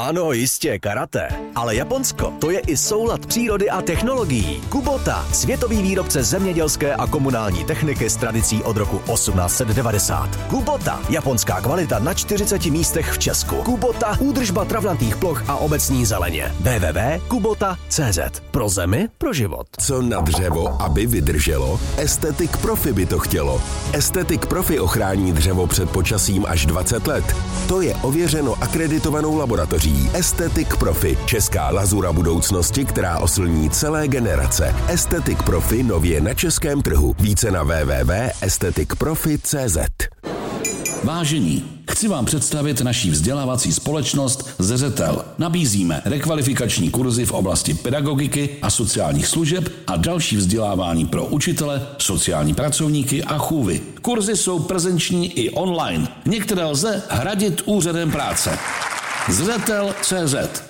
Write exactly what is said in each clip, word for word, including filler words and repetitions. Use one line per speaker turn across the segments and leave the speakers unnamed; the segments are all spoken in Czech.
Ano, jistě, karate. Ale Japonsko, to je i soulad přírody a technologií. Kubota, světový výrobce zemědělské a komunální techniky s tradicí od roku osmnáct set devadesát. Kubota, japonská kvalita na čtyřiceti místech v Česku. Kubota, údržba travnatých ploch a obecní zeleně. w w w tečka kubota tečka c z. Pro zemi, pro život.
Co na dřevo, aby vydrželo? Estetik Profi by to chtělo. Estetik Profi ochrání dřevo před počasím až dvacet let. To je ověřeno akreditovanou laboratoří Estetik Profi, česká lazura budoucnosti, která oslní celé generace. Estetik Profi nově na českém trhu. Více na w w w tečka estetik profi tečka c z.
Vážení, chci vám představit naší vzdělávací společnost Zeřetel. Nabízíme rekvalifikační kurzy v oblasti pedagogiky a sociálních služeb a další vzdělávání pro učitele, sociální pracovníky a chůvy. Kurzy jsou prezenční i online. Některé lze hradit úřadem práce. Zeřetel tečka cé zet.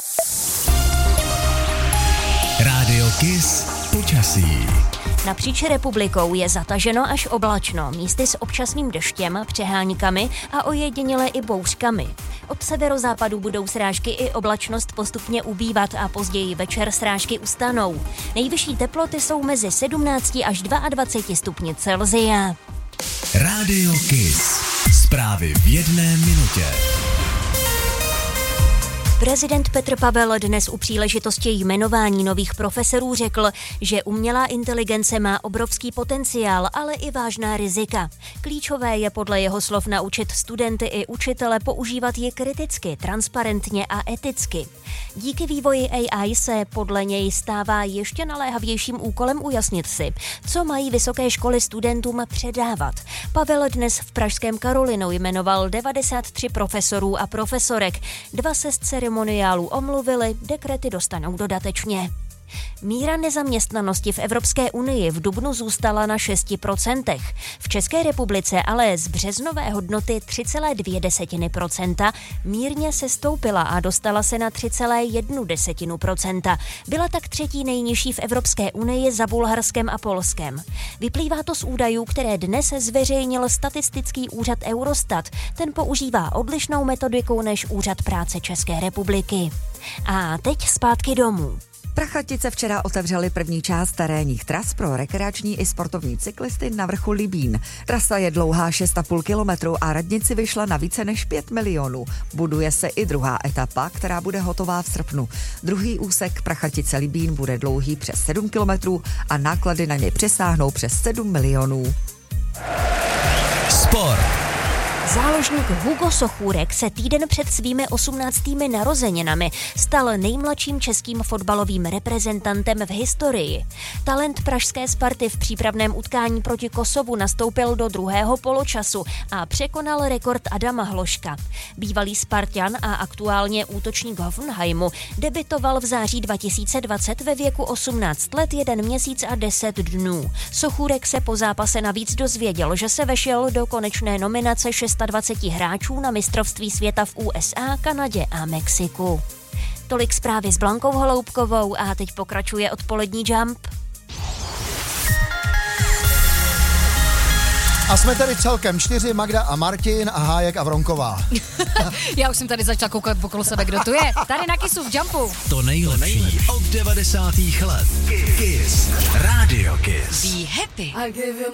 Rádio Kiss počasí.
Napříč republikou je zataženo až oblačno, místy s občasným deštěm, přeháňkami a ojediněle i bouřkami. Od severozápadu budou srážky i oblačnost postupně ubývat a později večer srážky ustanou. Nejvyšší teploty jsou mezi sedmnácti až dvaceti dvěma stupni Celsia.
Rádio Kiss. Zprávy v jedné minutě.
Prezident Petr Pavel dnes u příležitosti jmenování nových profesorů řekl, že umělá inteligence má obrovský potenciál, ale i vážná rizika. Klíčové je podle jeho slov naučit studenty i učitele používat ji kriticky, transparentně a eticky. Díky vývoji A I se podle něj stává ještě naléhavějším úkolem ujasnit si, co mají vysoké školy studentům předávat. Pavel dnes v pražském Karolinu jmenoval devadesát tři profesorů a profesorek. Dva se z ceremoniálu omluvili, dekrety dostanou dodatečně. Míra nezaměstnanosti v Evropské unii v dubnu zůstala na šesti procentech. V České republice ale z březnové hodnoty tři celé dvě desetiny procenta mírně se stoupila a dostala se na tři celé jednu desetinu procenta. Byla tak třetí nejnižší v Evropské unii za Bulharskem a Polskem. Vyplývá to z údajů, které dnes zveřejnil statistický úřad Eurostat. Ten používá odlišnou metodiku než Úřad práce České republiky. A teď zpátky domů.
Prachatice včera otevřely první část terénních tras pro rekreační i sportovní cyklisty na vrchu Libín. Trasa je dlouhá šest a půl kilometru a radnici vyšla na více než pět milionů. Buduje se i druhá etapa, která bude hotová v srpnu. Druhý úsek Prachatice Libín bude dlouhý přes sedm kilometrů a náklady na něj přesáhnou přes sedm milionů.
Sport.
Záložník Hugo Sochůrek se týden před svými osmnáctými narozeninami stal nejmladším českým fotbalovým reprezentantem v historii. Talent pražské Sparty v přípravném utkání proti Kosovu nastoupil do druhého poločasu a překonal rekord Adama Hloška. Bývalý Spartan a aktuálně útočník Hoffenheimu debitoval v září dva tisíce dvacet ve věku osmnáct let, jeden měsíc a deset dnů. Sochůrek se po zápase navíc dozvěděl, že se vešel do konečné nominace dvacet šest hráčů na mistrovství světa v U S A, Kanadě a Mexiku. Tolik zprávy s Blankou Holoubkovou a teď pokračuje odpolední Jump.
A jsme tady celkem čtyři, Magda a Martin a Hájek a Vronková.
Já už jsem tady začala koukat okolo sebe, kdo tu je. Tady na Kissu v Jumpu.
To nejlepší od devadesátých let. Kiss. Rádio Kiss.
Be happy.